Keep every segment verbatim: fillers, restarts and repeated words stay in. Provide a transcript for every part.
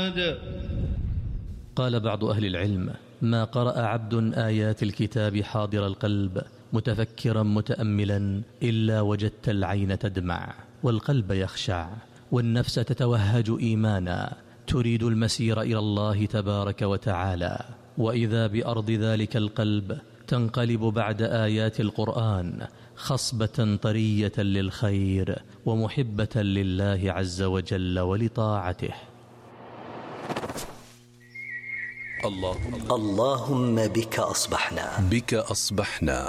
أحد. قال بعض أهل العلم: ما قرأ عبد آيات الكتاب حاضر القلب متفكرا متأملا إلا وجدت العين تدمع والقلب يخشع والنفس تتوهج إيمانا تريد المسير إلى الله تبارك وتعالى، وإذا بأرض ذلك القلب تنقلب بعد آيات القرآن خصبة طرية للخير ومحبة لله عز وجل ولطاعته. اللهم, اللهم بك أصبحنا بك أصبحنا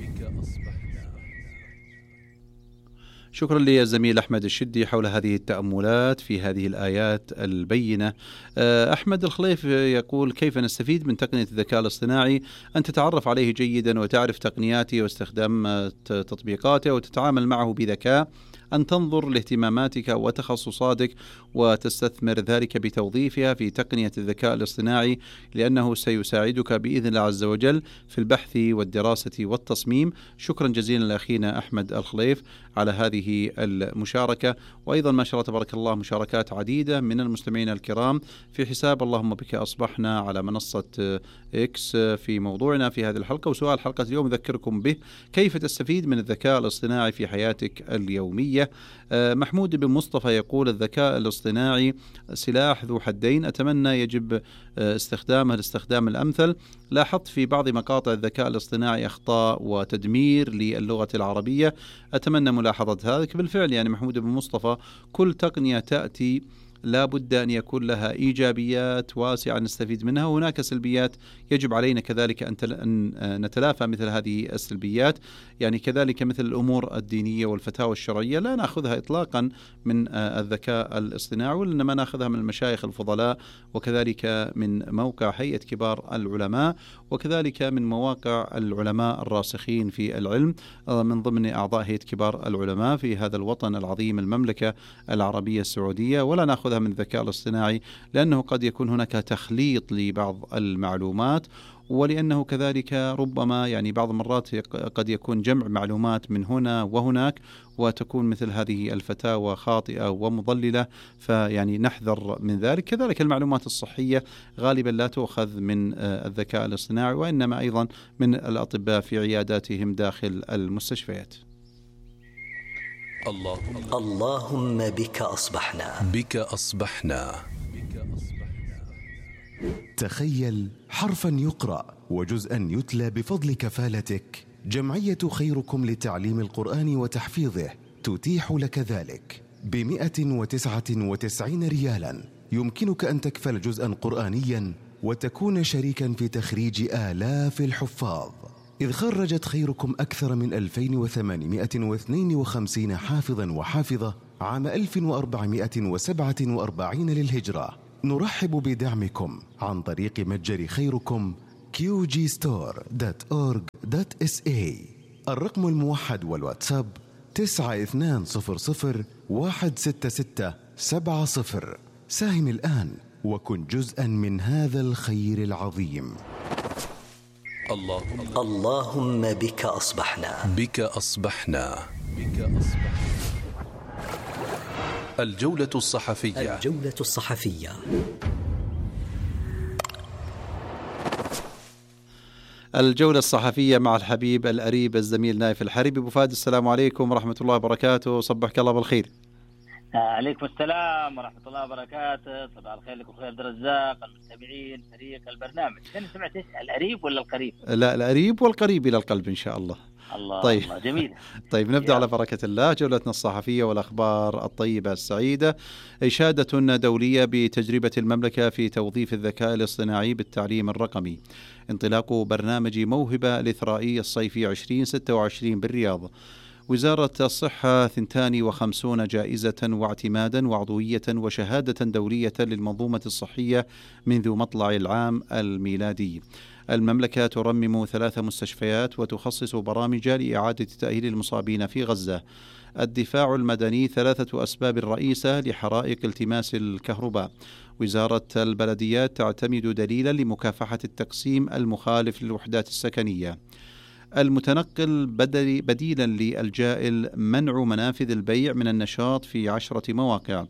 شكرا للزميل أحمد الشدي حول هذه التأملات في هذه الآيات البينة. أحمد الخليف يقول: كيف نستفيد من تقنية الذكاء الاصطناعي؟ أن تتعرف عليه جيدا وتعرف تقنياته واستخدام تطبيقاته وتتعامل معه بذكاء، أن تنظر لاهتماماتك وتخصصاتك وتستثمر ذلك بتوظيفها في تقنية الذكاء الاصطناعي، لأنه سيساعدك بإذن الله عز وجل في البحث والدراسة والتصميم. شكرا جزيلا لأخينا أحمد الخليف على هذه المشاركة. وأيضا ما شاء الله تبارك الله مشاركات عديدة من المستمعين الكرام في حساب اللهم بك أصبحنا على منصة إكس في موضوعنا في هذه الحلقة. وسؤال حلقة اليوم أذكركم به: كيف تستفيد من الذكاء الاصطناعي في حياتك اليومية؟ محمود بن مصطفى يقول: الذكاء الاصطناعي سلاح ذو حدين، أتمنى يجب استخدامه الاستخدام الأمثل. لاحظت في بعض مقاطع الذكاء الاصطناعي أخطاء وتدمير للغة العربية، أتمنى ملاحظة هذا. بالفعل يعني محمود بن مصطفى كل تقنية تأتي لا بد أن يكون لها إيجابيات واسعة نستفيد منها، وهناك سلبيات يجب علينا كذلك أن نتلافى مثل هذه السلبيات. يعني كذلك مثل الأمور الدينية والفتاوى الشرعية لا نأخذها إطلاقا من الذكاء الاصطناعي، وإنما نأخذها من المشايخ الفضلاء، وكذلك من موقع هيئة كبار العلماء، وكذلك من مواقع العلماء الراسخين في العلم من ضمن أعضاء هيئة كبار العلماء في هذا الوطن العظيم المملكة العربية السعودية. ولا نأخذ من الذكاء الاصطناعي لأنه قد يكون هناك تخليط لبعض المعلومات، ولأنه كذلك ربما يعني بعض المرات قد يكون جمع معلومات من هنا وهناك وتكون مثل هذه الفتاوى خاطئة ومضللة، فيعني نحذر من ذلك. كذلك المعلومات الصحية غالبا لا تؤخذ من الذكاء الاصطناعي، وإنما أيضا من الأطباء في عياداتهم داخل المستشفيات. اللهم, اللهم بك أصبحنا بك أصبحنا تخيل حرفا يقرأ وجزءا يتلى بفضل كفالتك. جمعية خيركم لتعليم القرآن وتحفيظه تتيح لك ذلك بمئة وتسعة وتسعين ريالا. يمكنك أن تكفل جزءا قرآنيا وتكون شريكا في تخريج آلاف الحفاظ، إذ خرجت خيركم أكثر من ألفين وثمانمئة واثنين وخمسين حافظا وحافظة عام ألف وأربعمئة وسبعة وأربعين للهجرة. نرحب بدعمكم عن طريق متجر خيركم كيو جي ستور دوت أورج دوت إس إيه. الرقم الموحد والواتساب تسعة اثنان صفر صفر واحد ستة ستة سبعة صفر. ساهم الآن وكن جزءا من هذا الخير العظيم. اللهم, اللهم بك أصبحنا بك أصبحنا بك أصبحنا الجولة الصحفية الجولة الصحفية الجولة الصحفية مع الحبيب الأريب الزميل نايف الحريبي. أبو فهد، السلام عليكم ورحمة الله وبركاته. صبحك الله بالخير. عليكم السلام ورحمة الله وبركاته. صباح الخير لكم خير عبد الرزاق، المستمعين، فريق البرنامج. أنا سمعت إيش القريب ولا القريب؟ لا، القريب والقريب إلى القلب إن شاء الله. الله طيب. الله جميل. طيب نبدأ على بركة الله جولتنا الصحفية والأخبار الطيبة السعيدة. إشادة دولية بتجربة المملكة في توظيف الذكاء الاصطناعي بالتعليم الرقمي. انطلاق برنامج موهبة الإثرائي الصيفي عشرين ستة وعشرين بالرياض. وزارة الصحة اثنتين وخمسين جائزة واعتمادا وعضوية وشهادة دولية للمنظومة الصحية منذ مطلع العام الميلادي. المملكة ترمم ثلاث مستشفيات وتخصص برامج لإعادة تأهيل المصابين في غزة. الدفاع المدني ثلاثة أسباب رئيسة لحرائق التماس الكهرباء. وزارة البلديات تعتمد دليلا لمكافحة التقسيم المخالف للوحدات السكنية. المتنقل بدل بديلا للجائل، منع منافذ البيع من النشاط في عشرة مواقع.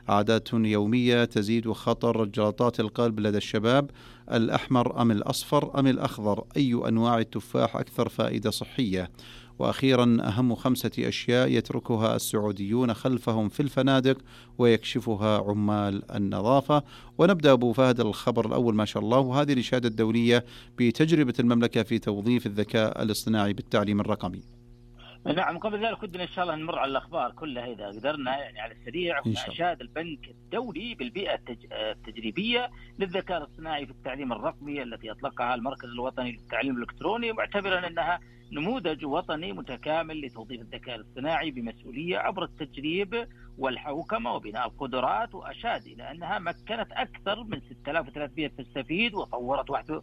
عادات يومية تزيد خطر جلطات القلب لدى الشباب؟ الأحمر أم الأصفر أم الأخضر؟ أي أنواع التفاح أكثر فائدة صحية؟ وأخيرا، أهم خمسة أشياء يتركها السعوديون خلفهم في الفنادق ويكشفها عمال النظافة. ونبدأ أبو فهد الخبر الأول ما شاء الله، وهذه الإشادة الدولية بتجربة المملكة في توظيف الذكاء الاصطناعي بالتعليم الرقمي. نعم، قبل ذلك ودنا إن شاء الله نمر على الأخبار كلها إذا قدرنا يعني على السريع. أشاد البنك الدولي بالبيئة التج... التجريبية للذكاء الاصطناعي في التعليم الرقمي التي أطلقها المركز الوطني للتعليم الإلكتروني، معتبرا أنها نموذج وطني متكامل لتوظيف الذكاء الاصطناعي بمسؤولية عبر التجريب والحوكمة وبناء القدرات. وأشاد إلى أنها مكنت أكثر من ستة آلاف وثلاثمئة مستفيد وطورت واحد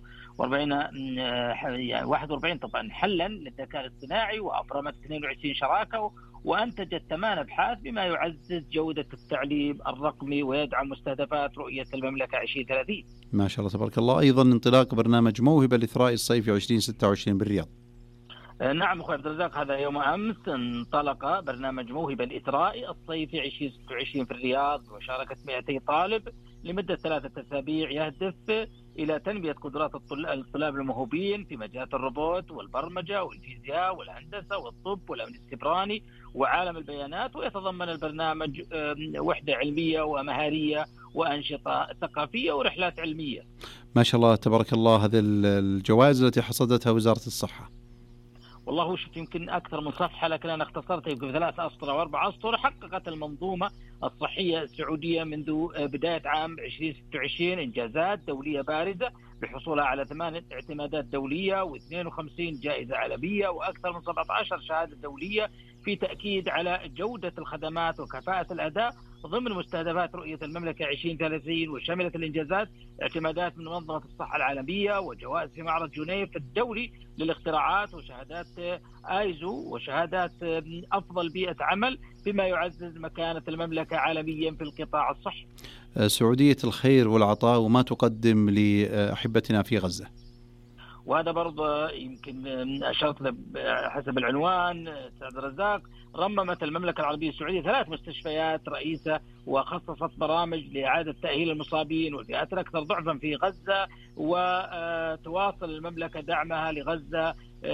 وأربعين طبعا حلا للذكاء الاصطناعي وأبرمت اثنين وعشرين شراكة وأنتجت ثمان أبحاث بما يعزز جودة التعليم الرقمي ويدعم مستهدفات رؤية المملكة عشرين ثلاثين. ما شاء الله تبارك الله. أيضا انطلاق برنامج موهبة لإثراء الصيف عشرين ستة وعشرين بالرياض. نعم أخوي عبد الرزاق، هذا يوم أمس انطلق برنامج موهبة الإثراء الصيفي عشرين ستة وعشرين في الرياض وشاركت مئتي طالب لمدة ثلاثة أسابيع، يهدف إلى تنمية قدرات الطلاب الموهوبين في مجالات الروبوت والبرمجة والفيزياء والهندسة والطب والأمن السيبراني وعالم البيانات. ويتضمن البرنامج وحدة علمية ومهارية وأنشطة ثقافية ورحلات علمية. ما شاء الله تبارك الله. هذه الجوائز التي حصدتها وزارة الصحة، والله شفت يمكن أكثر من صفحة لكن أنا اختصرت يمكن ثلاث أسطر أو أربع أسطر. حققت المنظومة الصحية السعودية منذ بداية عام عشرين ستة وعشرين إنجازات دولية بارزة بحصولها على ثمان اعتمادات دولية واثنين وخمسين جائزة عالمية وأكثر من سبعة عشر شهادة دولية في تأكيد على جودة الخدمات وكفاءة الأداء ضمن مستهدفات رؤية المملكة عشرين ثلاثين. وشملت الإنجازات اعتمادات من منظمة الصحة العالمية وجوائز في معرض جنيف الدولي للاختراعات وشهادات آيزو وشهادات أفضل بيئة عمل بما يعزز مكانة المملكة عالميا في القطاع الصحي. سعودية الخير والعطاء وما تقدم لأحبتنا في غزة، وهذا برضه يمكن أشرت حسب العنوان سعد الرزاق. رممت المملكة العربية السعودية ثلاث مستشفيات رئيسة وخصصت برامج لإعادة تأهيل المصابين والفئات الأكثر ضعفا في غزة. وتواصل المملكة دعمها لغزة،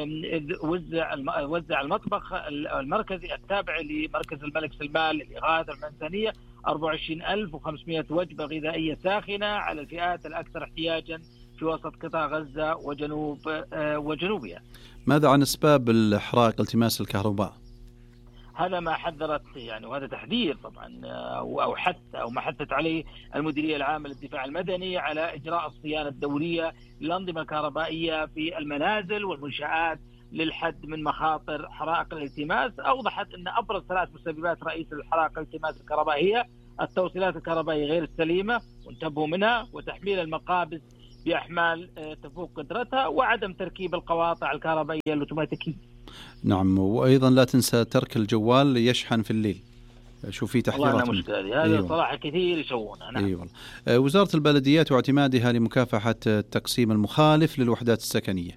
وزع وزع المطبخ المركزي التابع لمركز الملك سلمان للإغاثة الإنسانية أربعة وعشرين ألف وخمسمئة وجبة غذائية ساخنة على الفئات الأكثر احتياجا في وسط قطاع غزة وجنوب وجنوبها. ماذا عن أسباب الإحراق التماس الكهرباء؟ هذا ما حذرت يعني، وهذا تحذير طبعا أو حث أو ما حثت عليه المديرية العامة للدفاع المدني على إجراء الصيانة الدورية للأنظمة الكهربائية في المنازل والمنشآت للحد من مخاطر حرائق الالتماس. أوضحت أن أبرز ثلاث مسببات رئيسة للحرائق الالتماس الكهربائي هي التوصيلات الكهربائية غير السليمة وانتبهوا منها، وتحميل المقابس بأحمال تفوق قدرتها، وعدم تركيب القواطع الكهربائية الأوتوماتيكية. نعم، وأيضا لا تنسى ترك الجوال يشحن في الليل. شو في تحذيرات؟ والله مشكلة هذا صراحة كثير يسوونها. نعم. أيوة. وزارة البلديات واعتمادها لمكافحة التقسيم المخالف للوحدات السكنية،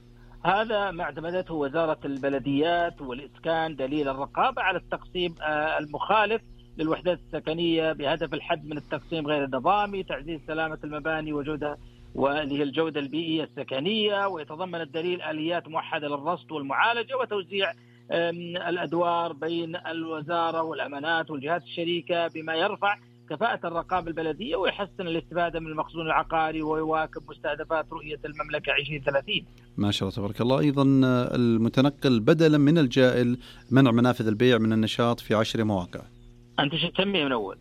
هذا ما اعتمدته وزارة البلديات والإسكان دليل الرقابة على التقسيم المخالف للوحدات السكنية بهدف الحد من التقسيم غير النظامي، تعزيز سلامة المباني وجودة وهي الجودة البيئية السكنية. ويتضمن الدليل آليات موحدة للرصد والمعالجة وتوزيع الأدوار بين الوزارة والأمانات والجهات الشريكة بما يرفع كفاءة الرقابة البلدية ويحسن الاستفادة من المخزون العقاري ويواكب مستهدفات رؤية المملكة عشرين ثلاثين. ما شاء الله تبارك الله. أيضا المتنقل بدلا من الجائل منع منافذ البيع من النشاط في عشر مواقع. أنت شو تسميه من أول؟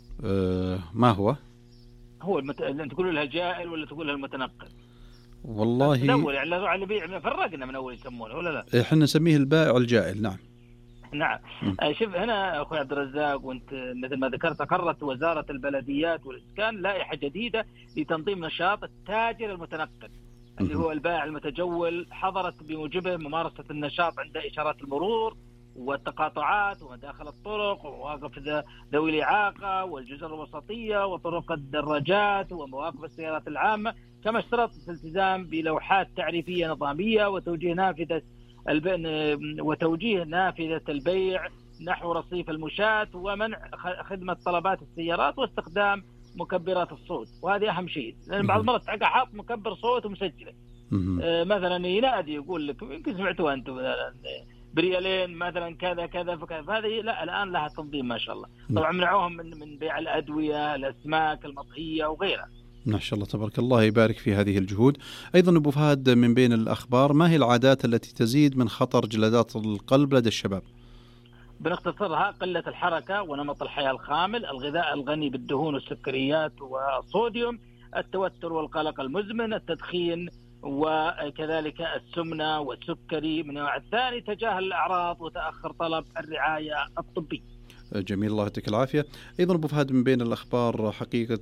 أه ما هو؟ هو المت... أنت تقول لها الجائل ولا تقول لها المتنقل؟ والله من أول يعني على البيع فرقنا من أول يسمونه ولا لا؟ إحنا نسميه البائع الجائل. نعم. نعم. شوف هنا أخوي عبد الرزاق، وأنت مثل ما ذكرت أقرت وزارة البلديات والإسكان لائحة جديدة لتنظيم نشاط التاجر المتنقل اللي هو البائع المتجول، حظرت بموجبه ممارسة النشاط عند إشارات المرور والتقاطعات ومداخل الطرق ومواقف ذوي الإعاقة والجزر الوسطية وطرق الدراجات ومواقف السيارات العامة، كما اشترطت الالتزام بلوحات تعريفية نظامية وتوجيه نافذة الب... وتوجيه نافذة البيع نحو رصيف المشاة، ومنع خدمة طلبات السيارات، واستخدام مكبرات الصوت. وهذه أهم شيء، لأن بعض المرات تلقى حاط مكبر صوت ومسجله آه مثلا ينادي يقول لك يمكن سمعتوها أنتم بريالين مثلا كذا كذا فكذا. فهذه لا الآن لها تنظيم ما شاء الله. طبعا منعوهم من من بيع الأدوية، الأسماك المطهية وغيرها. ما شاء الله تبارك الله، يبارك في هذه الجهود. أيضا أبو فهد، من بين الأخبار، ما هي العادات التي تزيد من خطر جلدات القلب لدى الشباب؟ بنختصرها: قلة الحركة ونمط الحياة الخامل، الغذاء الغني بالدهون والسكريات والصوديوم، التوتر والقلق المزمن، التدخين، وكذلك السمنة والسكري من النوع الثاني، تجاهل الأعراض وتأخر طلب الرعاية الطبية. جميل، الله يعطيك العافية. أيضا أبو فهد، من بين الأخبار حقيقة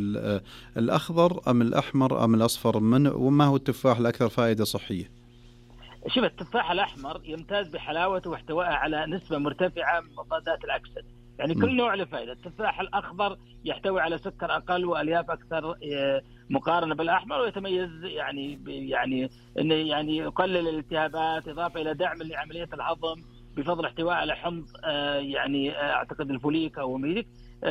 الأخضر أم الأحمر أم الأصفر، من وما هو التفاح الأكثر فائدة صحية؟ شوف، التفاح الأحمر يمتاز بحلاوته واحتوائه على نسبة مرتفعة من مضادات الأكسدة، يعني كل نوع له فائدة. التفاح الأخضر يحتوي على سكر أقل وألياف أكثر مقارنة بالأحمر، ويتميز يعني يعني إنه يعني يقلل الالتهابات، إضافة إلى دعم لعملية الهضم بفضل احتواء على حمض يعني أعتقد الفوليك أو ميليك.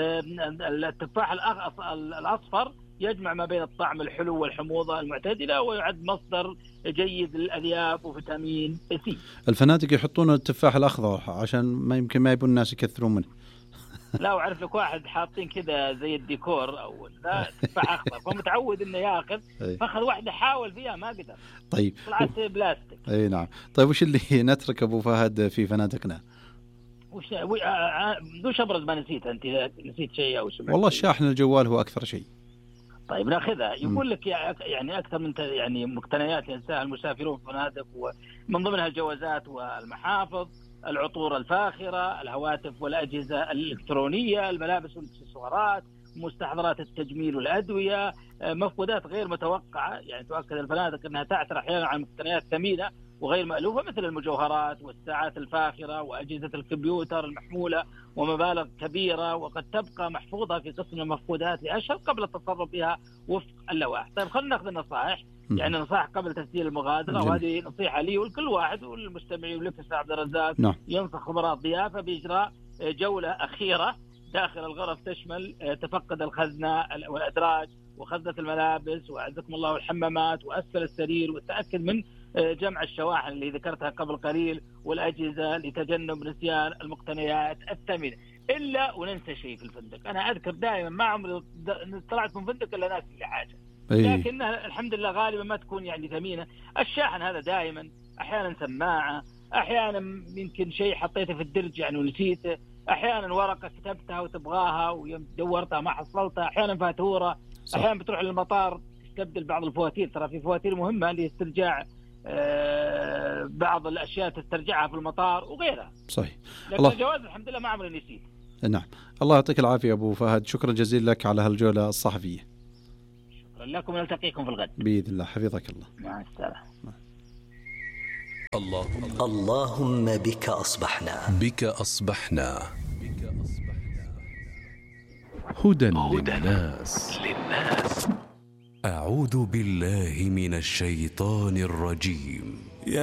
التفاح الأصفر يجمع ما بين الطعم الحلو والحموضة المعتدلة، ويعد مصدر جيد للألياف وفيتامين سي. الفنادق يحطون التفاح الأخضر عشان ما يمكن ما يبون الناس يكثرون منه. لا، وعرف لك واحد حاطين كذا زي الديكور أو لا تفاح أخضر، فمتعود إنه يأخذ، فأخذ واحدة حاول فيها ما قدر. طيب طلعت بلاستيك. أي نعم. طيب وش اللي نترك أبو فهد في فنادقنا؟ وش وش أبرز ما نسيت أنت؟ نسيت شيء أو سمعت؟ والله الشاحن الجوال هو أكثر شيء. طيب ناخذها. يقول لك يعني أكثر من يعني مقتنيات ينساها المسافرون في الفنادق، ومن ضمنها الجوازات والمحافظ، العطور الفاخرة، الهواتف والأجهزة الإلكترونية، الملابس والإكسسوارات، مستحضرات التجميل والأدوية، مفقودات غير متوقعة. يعني تؤكد الفنادق أنها تعثر أحيانا على مقتنيات ثمينة وغير مألوفة مثل المجوهرات والساعات الفاخرة وأجهزة الكمبيوتر المحمولة ومبالغ كبيرة، وقد تبقى محفوظة في قسم المفقودات لأشهر قبل التصرف بها وفق اللوائح. طيب خلينا نأخذ النصائح، يعني نصائح قبل تسجيل المغادرة، وهذه نصيحة لي ولكل واحد والمستمعين ولك أستاذ عبد الرزاق. نعم. ينصح خبراء الضيافة بإجراء جولة أخيرة داخل الغرف تشمل تفقد الخزنة والأدراج وخزنة الملابس وأعزكم الله الحمامات وأسفل السرير، والتأكد من جمع الشواحن اللي ذكرتها قبل قليل والأجهزة لتجنب نسيان المقتنيات الثمينة. إلا وننسى شيء في الفندق، أنا أذكر دائما ما عمري طلعت من فندق إلا ناس لي حاجة، لكنها الحمد لله غالبا ما تكون يعني ثمينة. الشاحن هذا دائما، أحيانا سماعة، أحيانا يمكن شيء حطيته في الدرج يعني ونسيته، أحيانا ورقة كتبتها وتبغاها ودورتها ما حصلتها، أحيانا فاتورة، أحيانا بتروح للمطار تستبدل بعض الفواتير. ترى في فواتير مهمة لاسترجاع آه بعض الأشياء تسترجعها في المطار وغيرها. صحيح. لكن الله... الجواز الحمد لله ما عمري نسيت. نعم، الله يعطيك العافية أبو فهد، شكرا جزيلا لك على هالجولة الصحفية. شكرا لكم، نلتقيكم في الغد بإذن الله، حفظك الله. مع السلامة. الله اللهم بك أصبحنا بك أصبحنا هدى للناس. أعوذ بالله من الشيطان الرجيم.